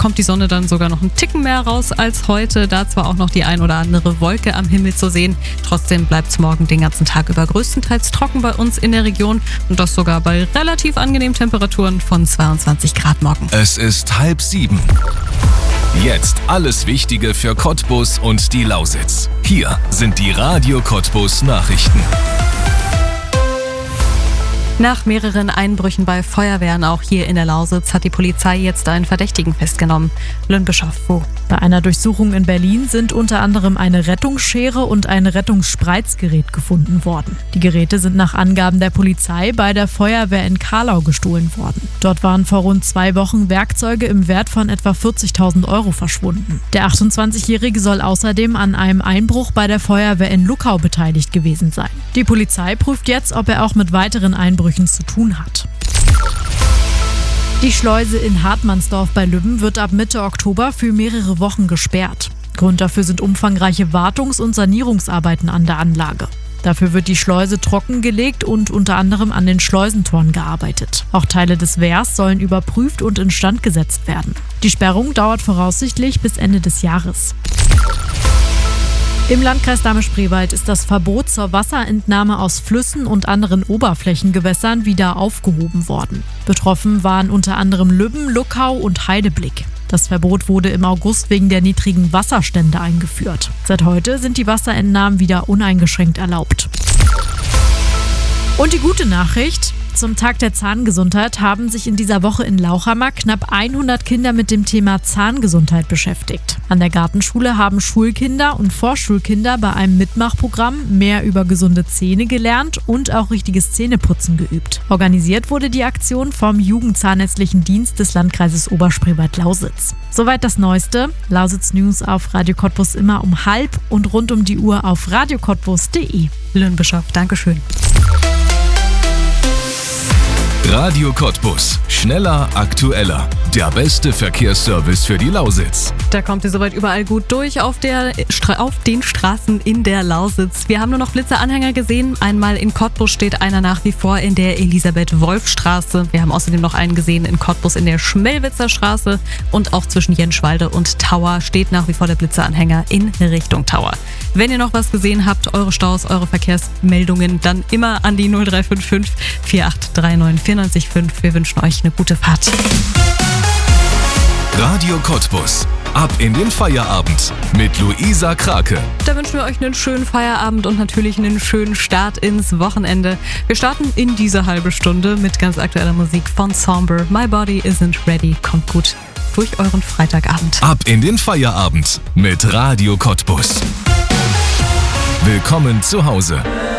kommt die Sonne dann sogar noch einen Ticken mehr raus als heute. Da zwar auch noch die ein oder andere Wolke am Himmel zu sehen. Trotzdem bleibt es morgen den ganzen Tag über größtenteils trocken bei uns in der Region. Und das sogar bei relativ angenehmen Temperaturen von 22 Grad morgen. Es ist 6:30. Jetzt alles Wichtige für Cottbus und die Lausitz. Hier sind die Radio Cottbus Nachrichten. Nach mehreren Einbrüchen bei Feuerwehren auch hier in der Lausitz hat die Polizei jetzt einen Verdächtigen festgenommen. Lynn Bischoff, wo? Bei einer Durchsuchung in Berlin sind unter anderem eine Rettungsschere und ein Rettungsspreizgerät gefunden worden. Die Geräte sind nach Angaben der Polizei bei der Feuerwehr in Carlau gestohlen worden. Dort waren vor rund 2 Wochen Werkzeuge im Wert von etwa 40.000 Euro verschwunden. Der 28-Jährige soll außerdem an einem Einbruch bei der Feuerwehr in Luckau beteiligt gewesen sein. Die Polizei prüft jetzt, ob er auch mit weiteren Einbrüchen zu tun hat. Die Schleuse in Hartmannsdorf bei Lübben wird ab Mitte Oktober für mehrere Wochen gesperrt. Grund dafür sind umfangreiche Wartungs- und Sanierungsarbeiten an der Anlage. Dafür wird die Schleuse trockengelegt und unter anderem an den Schleusentoren gearbeitet. Auch Teile des Wehrs sollen überprüft und instand gesetzt werden. Die Sperrung dauert voraussichtlich bis Ende des Jahres. Im Landkreis Dahme-Spreewald ist das Verbot zur Wasserentnahme aus Flüssen und anderen Oberflächengewässern wieder aufgehoben worden. Betroffen waren unter anderem Lübben, Luckau und Heideblick. Das Verbot wurde im August wegen der niedrigen Wasserstände eingeführt. Seit heute sind die Wasserentnahmen wieder uneingeschränkt erlaubt. Und die gute Nachricht: Zum Tag der Zahngesundheit haben sich in dieser Woche in Lauchhammer knapp 100 Kinder mit dem Thema Zahngesundheit beschäftigt. An der Gartenschule haben Schulkinder und Vorschulkinder bei einem Mitmachprogramm mehr über gesunde Zähne gelernt und auch richtiges Zähneputzen geübt. Organisiert wurde die Aktion vom Jugendzahnärztlichen Dienst des Landkreises Oberspreewald-Lausitz. Soweit das Neueste. Lausitz News auf Radio Cottbus immer um 12:30 und rund um die Uhr auf radiocottbus.de. Lynn Bischoff, Dankeschön. Radio Cottbus. Schneller, aktueller. Der beste Verkehrsservice für die Lausitz. Da kommt ihr soweit überall gut durch auf den Straßen in der Lausitz. Wir haben nur noch Blitzeranhänger gesehen. Einmal in Cottbus steht einer nach wie vor in der Elisabeth-Wolf-Straße. Wir haben außerdem noch einen gesehen in Cottbus in der Schmelwitzer Straße. Und auch zwischen Jenschwalde und Tauer steht nach wie vor der Blitzeranhänger in Richtung Tauer. Wenn ihr noch was gesehen habt, eure Staus, eure Verkehrsmeldungen, dann immer an die 0355 4839 94,5. Wir wünschen euch eine gute Fahrt. Radio Cottbus. Ab in den Feierabend mit Luisa Krake. Da wünschen wir euch einen schönen Feierabend und natürlich einen schönen Start ins Wochenende. Wir starten in diese halbe Stunde mit ganz aktueller Musik von Somber. My Body Isn't Ready. Kommt gut durch euren Freitagabend. Ab in den Feierabend mit Radio Cottbus. Willkommen zu Hause.